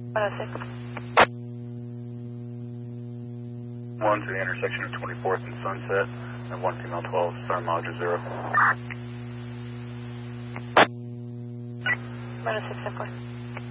106. 1 to the intersection of 24th and Sunset, and 1 female 12, star mileage 0. 106, 10-4.